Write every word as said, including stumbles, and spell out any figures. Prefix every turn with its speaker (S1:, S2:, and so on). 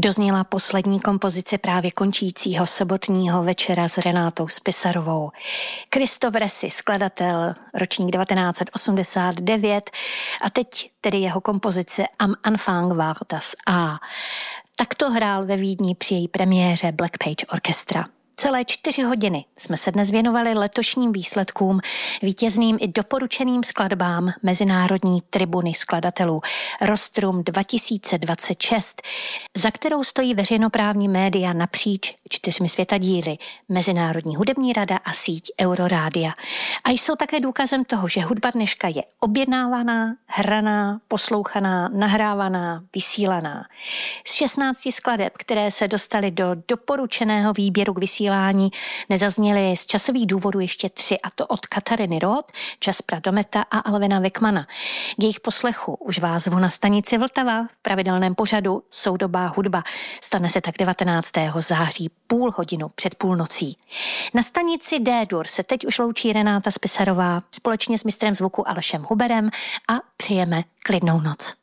S1: Dozněla poslední kompozice právě končícího sobotního večera s Renátou Spisarovou. Christoph Resi, skladatel, ročník devatenáct set osmdesát devět, a teď tedy jeho kompozice Am Anfang war das A. Takto hrál ve Vídni při její premiéře Black Page Orchestra. Celé čtyři hodiny jsme se dnes věnovali letošním výsledkům, vítězným i doporučeným skladbám Mezinárodní tribuny skladatelů Rostrum dva tisíce dvacet šest, za kterou stojí veřejnoprávní média napříč čtyřmi světadíly, Mezinárodní hudební rada a síť Eurorádia. A jsou také důkazem toho, že hudba dneška je objednávaná, hraná, poslouchaná, nahrávaná, vysílaná. Z šestnácti skladeb, které se dostaly do doporučeného výběru k vysílání, nezazněly z časových důvodů ještě tři, a to od Katariny Roth, Jaspera Dometa a Alvina Wickmana. K jejich poslechu už vás zvu na stanici Vltava v pravidelném pořadu Soudobá hudba. Stane se tak devatenáctého září půl hodinu před půlnocí. Na stanici D-dur se teď už loučí Renáta Spisarová společně s mistrem zvuku Alešem Huberem a přejeme klidnou noc.